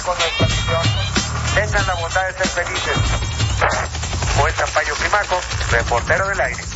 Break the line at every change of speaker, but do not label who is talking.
con nuestra misión. Tengan la bondad de ser felices. Juez Zampayo Climaco, reportero del aire.